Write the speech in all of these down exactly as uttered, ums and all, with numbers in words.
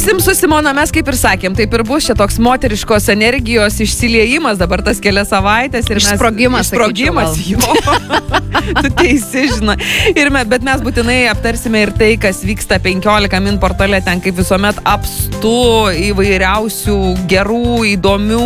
Dirbsim su Simona, mes kaip ir sakėm, taip ir bus čia toks moteriškos energijos išsiliejimas dabar tas kelias savaitės. Ir mes, išsprogimas, išsprogimas, jo. Tu teisi, žinai. Ir me, bet mes būtinai aptarsime ir tai, kas vyksta penkiolika min portale, ten kaip visuomet apstu įvairiausių gerų, įdomių,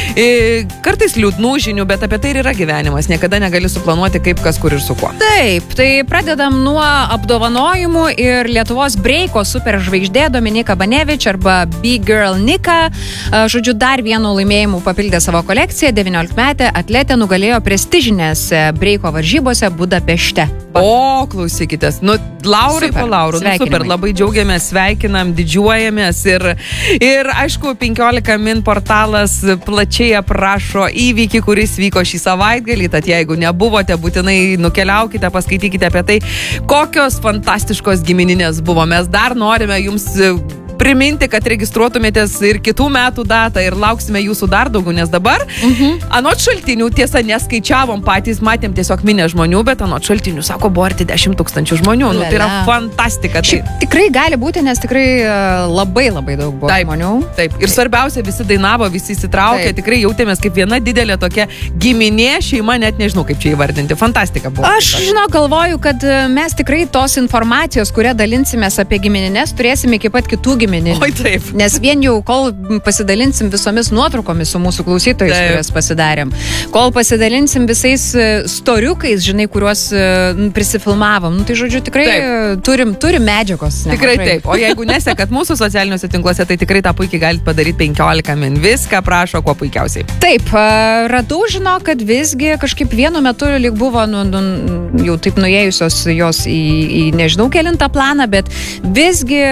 kartais liūdnų žinių, bet apie tai ir yra gyvenimas. Niekada negali suplanuoti, kaip kas kur ir su kuo. Taip, tai pradedam nuo apdovanojimų ir Lietuvos breiko superžvaigždė Dominika Banevič arba Big Girl Nika. Žodžiu, dar vienu laimėjimu papildė savo kolekciją. devyniolikmetė atletė nugalėjo prestižinėse breiko varžybose Budapešte. O, klausykitės. Nu, Laurai po Laurų. Nu, super, labai džiaugiamės, sveikinam, didžiuojamės. Ir, ir aišku, penkiolika min portalas plačiai aprašo įvykį, kuris vyko šį savaitgalį. Tad jeigu nebuvote, būtinai nukeliaukite, paskaitykite apie tai, kokios fantastiškos gimininės buvo. Mes dar norime jums priminti, kad registruotumėtės ir kitų metų datą ir lauksime jūsų dar daugiau, nes dabar mhm. anot šaltinių, tiesa, neskaičiavom patys, matėm tiesiog minę žmonių, bet anot šaltinių, sako, buvo arti dešimt tūkstančių žmonių. Nu, tai yra fantastika. Tai... Tikrai gali būti, nes tikrai labai labai daug buvo taip, žmonių. Taip, ir svarbiausia, visi dainavo, visi įsitraukė, taip. Tikrai jautėmės kaip viena didelė tokia giminė šeima, net nežinau, kaip čia įvardinti. Fantastika buvo. Aš, žinau, galvoju, kad mes tikrai tos informacijos, kurią dalinsimės apie giminės, turėsime iki pat kitų giminės. Oi, taip. Nes vien jau, kol pasidalinsim visomis nuotraukomis su mūsų klausytojais, taip. Kurias pasidarėm, kol pasidalinsim visais storiukais, žinai, kuriuos prisifilmavom, nu, tai žodžiu, tikrai taip. turim, turim medžiagos. Nemažai. Tikrai taip. O jeigu nesekat mūsų socialiniuose tinkluose, tai tikrai tą puikiai galite padaryti penkiolika min. Viską prašo, kuo puikiausiai. Taip, radau, žinau, kad visgi kažkaip vienu metu lyg buvo nu, nu, jau taip nuėjusios jos į, į nežinau kelintą planą, bet visgi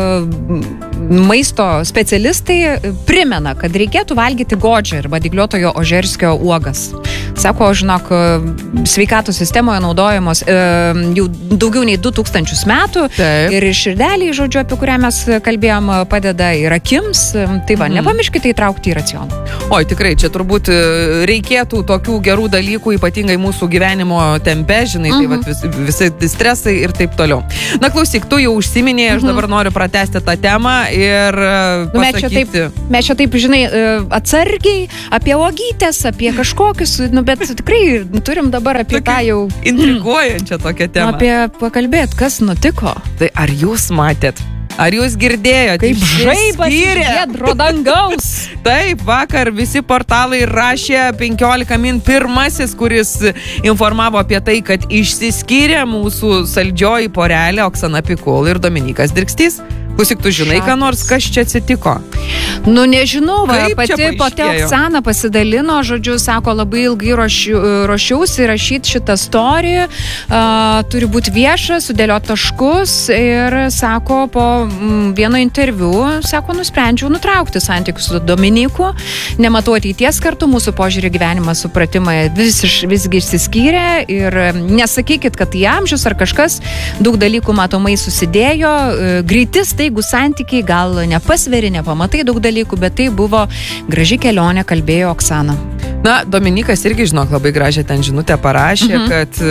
uh, maisto specialistai primena, kad reikėtų valgyti godžio arba dygliuotojo ožerskio uogas. Sako, žinok, sveikatos sistemoje naudojamos e, jau daugiau nei du tūkstančius metų. Taip. Ir širdeliai, žodžiu, apie kurią mes kalbėjom, padeda ir akims. Tai va, mm. nepamirškite įtraukti į racioną. Oi, tikrai, čia turbūt reikėtų tokių gerų dalykų, ypatingai mūsų gyvenimo tempe, žinai, mm-hmm. tai va, vis, visi stresai ir taip toliau. Na, klausyk, tu jau užsiminėjai, aš mm-hmm. dabar noriu pratęsti tą temą ir pasakyti. Mes čia taip, mes čia taip, žinai, atsargiai apie uogytės, apie kažkokius, nu, bet tikrai turim dabar apie Tokia tą jau... Intriguojančią tokią temą. Apie pakalbėt, kas nutiko. Tai ar jūs matėt? Ar jūs girdėjote? Kaip žaibas iš giedro dangaus. Taip, vakar visi portalai rašė penkiolika min pirmasis, kuris informavo apie tai, kad išsiskyrė mūsų saldžioji porelė Oksana Pikul ir Dominikas Dirkstys. Klausyk, tu žinai, ką nors, kas čia atsitiko? Nu, nežinau, va, Kaip pati pati Oksana pasidalino, žodžiu, sako, labai ilgai ruošiu, ruošiausi rašyti šitą story, uh, turi būti viešą, sudėlioti taškus ir, sako, po mm, vieno interviu, sako, nusprendžiau nutraukti santykius su Dominiku, nematau ateities kartu, mūsų požiūrį gyvenimą supratimą vis, visgi išsiskyrė ir nesakykit, kad tai amžius ar kažkas, daug dalykų matomai susidėjo, greitis taigų santykiai, gal nepasveri, nepamatai daug dalykų, bet tai buvo graži kelionė, kalbėjo Oksana. Na, Dominikas irgi, žinok, labai gražią ten žinutę parašė, mhm. kad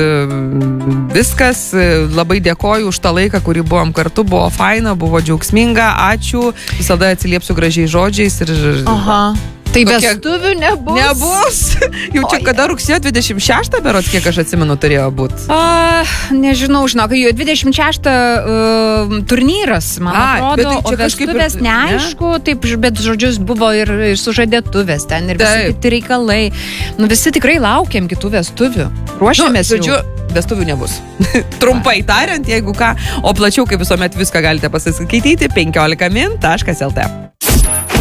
uh, viskas, labai dėkoju už tą laiką, kurį buvom kartu, buvo faina, buvo džiaugsminga, ačiū, visada atsiliepsiu gražiai žodžiais ir... Aha. Tai vestuvių nebus. Nebus. Jau čia kada rugsėjo dvidešimt šeštą berods, kiek aš atsimenu, turėjo būti. Nežinau, žinok, jau dvidešimt šeštą uh, turnyras, man A, atrodo, o vestuvės ir... neaišku, ne? Taip, bet žodžius buvo ir, ir sužadėtuvės ten, ir visi kiti reikalai. Nu, visi tikrai laukiam kitų vestuvių. Ruošiamės nu, žodžiu, jau. Vestuvių nebus. Trumpai tariant, jeigu ką, o plačiau, kaip visuomet, viską galite pasiskaityti penkiolika min taškas el tė.